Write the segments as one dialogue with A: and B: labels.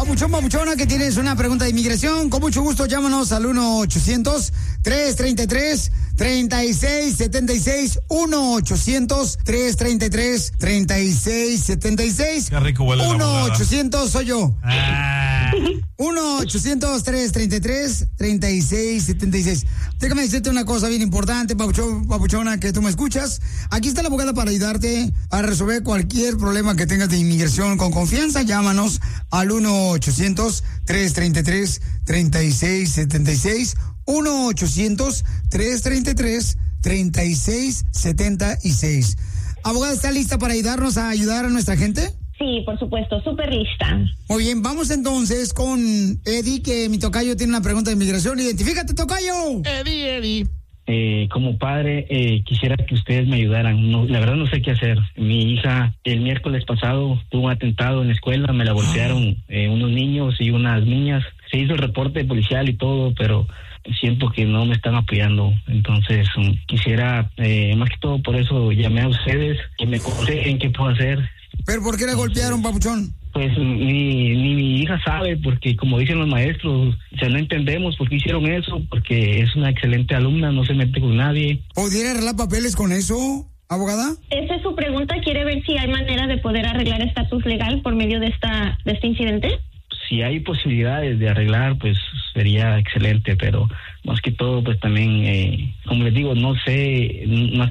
A: papuchona, que tienes una pregunta de inmigración, con mucho gusto llámanos al 1-800-333-3676. 1-800-333-3676.
B: Qué rico huele la abogada.
A: 1-800 soy yo. 1-800-333-3676. Déjame decirte una cosa bien importante, papuchona, que tú me escuchas. Aquí está la abogada para ayudarte a resolver cualquier problema que tengas de inmigración con confianza. Llámanos al 1-800-333-3676. 1-800-333-3676. Abogada, ¿está lista para ayudarnos a ayudar a nuestra gente?
C: Sí, por supuesto, súper lista.
A: Muy bien, vamos entonces con Eddie, que mi tocayo tiene una pregunta de inmigración. Identifícate, tocayo.
B: Eddie.
D: Como padre, quisiera que ustedes me ayudaran. No, la verdad no sé qué hacer. Mi hija el miércoles pasado tuvo un atentado en la escuela, me la golpearon unos niños y unas niñas. Se hizo el reporte policial y todo, pero siento que no me están apoyando. Entonces quisiera, más que todo por eso llamé a ustedes, que me aconsejen qué puedo hacer.
A: ¿Pero por qué la golpearon, papuchón?
D: Pues ni mi hija sabe, porque como dicen los maestros, o sea, no entendemos por qué hicieron eso, porque es una excelente alumna, no se mete con nadie.
A: ¿Podría arreglar papeles con eso, abogada?
C: Esa es su pregunta. ¿Quiere ver si hay manera de poder arreglar estatus legal por medio de este incidente?
D: Si hay posibilidades de arreglar, pues sería excelente, pero más que todo, pues también, como les digo, no sé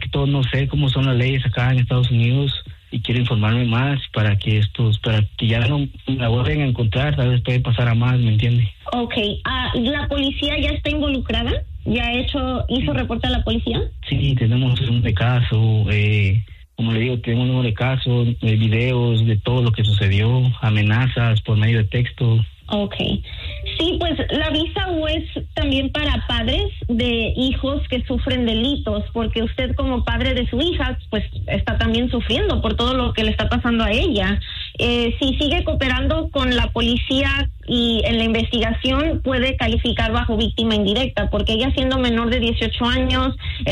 D: cómo son las leyes acá en Estados Unidos. Y quiero informarme más para que ya no la vuelvan a encontrar, tal vez puede pasar a más, ¿me entiende?
C: Okay. ¿La policía ya está involucrada? ¿Ya hizo reporte a la policía?
D: Sí, tenemos un caso, como le digo, tenemos un número de casos, videos de todo lo que sucedió, amenazas por medio de texto.
C: Okay. Sí, pues la visa U es también para padres de hijos que sufren delitos, porque usted como padre de su hija, pues está también sufriendo por todo lo que le está pasando a ella. Si sigue cooperando con la policía y en la investigación, puede calificar bajo víctima indirecta, porque ella, siendo menor de 18 años,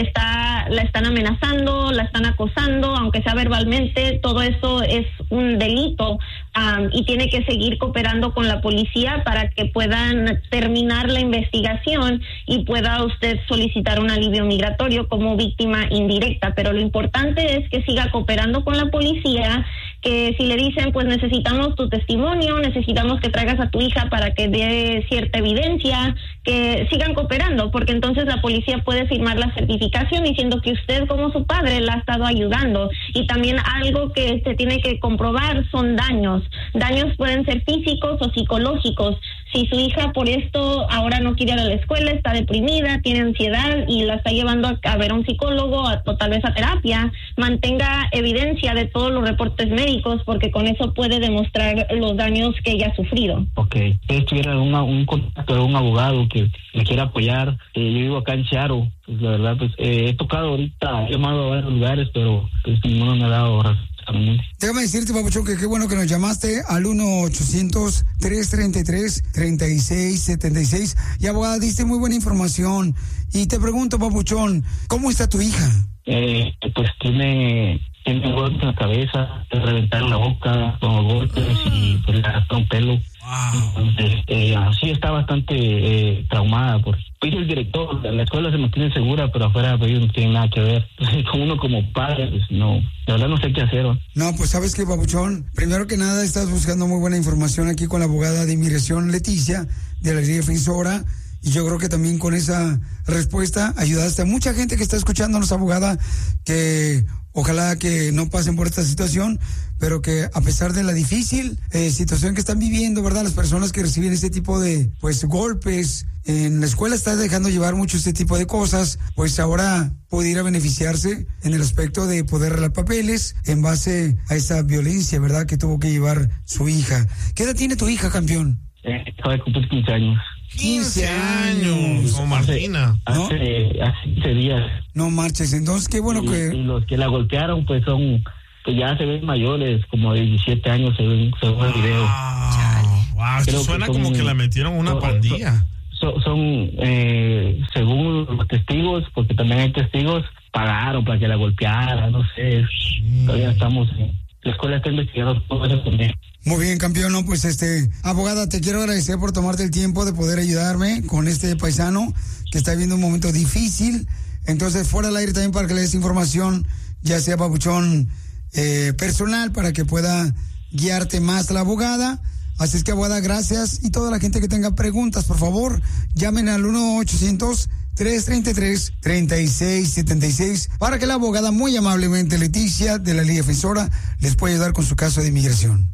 C: la están amenazando, la están acosando, aunque sea verbalmente. Todo eso es un delito, y tiene que seguir cooperando con la policía para que puedan terminar la investigación y pueda usted solicitar un alivio migratorio como víctima indirecta. Pero lo importante es que siga cooperando con la policía, que si le dicen, pues necesitamos tu testimonio, necesitamos que traigas a tu hija para que dé cierta evidencia, que sigan cooperando, porque entonces la policía puede firmar la certificación diciendo que usted como su padre la ha estado ayudando. Y también algo que se tiene que comprobar son daños. Daños pueden ser físicos o psicológicos. Si su hija por esto ahora no quiere ir a la escuela, está deprimida, tiene ansiedad y la está llevando a ver a un psicólogo o tal vez a terapia, mantenga evidencia de todos los reportes médicos, porque con eso puede demostrar los daños que ella ha sufrido.
D: Okay. Si tuviera un contacto de un abogado que me quiera apoyar, yo vivo acá en Seattle, pues la verdad, pues he tocado ahorita, he llamado a varios lugares, pero pues ninguno me ha dado horas.
A: Déjame decirte, papuchón, que qué bueno que nos llamaste al 1-800-333-3676. Y abogada, diste muy buena información. Y te pregunto, papuchón, ¿cómo está tu hija?
D: Pues tiene golpes en la cabeza, te reventaron la boca con golpes y pues le arrastró un pelo.
A: Wow.
D: Entonces, sí está bastante traumada. Pues el director, la escuela se mantiene segura, pero afuera pues, ellos no tienen nada que ver. Entonces, como uno como padre, pues no, la verdad no sé qué hacer.
A: No, pues sabes qué, papuchón, primero que nada estás buscando muy buena información aquí con la abogada de inmigración Leticia, de la Liga Defensora. Y yo creo que también con esa respuesta ayudaste a mucha gente que está escuchándonos, abogada, que ojalá que no pasen por esta situación, pero que a pesar de la difícil situación que están viviendo, ¿verdad? Las personas que reciben este tipo de, pues, golpes en la escuela, está dejando llevar mucho este tipo de cosas, pues ahora pudiera beneficiarse en el aspecto de poder arreglar papeles en base a esa violencia, ¿verdad? Que tuvo que llevar su hija. ¿Qué edad tiene tu hija, campeón?
D: Acaba de cumplir 15 años.
A: 15 años.
B: Como Martina.
D: Hace 15 días.
A: No marches, entonces qué bueno que...
D: Y los que la golpearon pues pues ya se ven mayores, como de 17 años según el video.
B: Wow, esto suena como que la metieron en una pandilla.
D: Son según los testigos, porque también hay testigos, pagaron para que la golpeara, no sé, todavía estamos la escuela está investigando todo eso también.
A: Muy bien, campeón. No, pues abogada, te quiero agradecer por tomarte el tiempo de poder ayudarme con este paisano que está viviendo un momento difícil. Entonces, fuera del aire también para que le des información, ya sea, papuchón, personal, para que pueda guiarte más la abogada. Así es que, abogada, gracias. Y toda la gente que tenga preguntas, por favor, llamen al 1-800-333-3676 para que la abogada, muy amablemente, Leticia, de la Liga Defensora, les pueda ayudar con su caso de inmigración.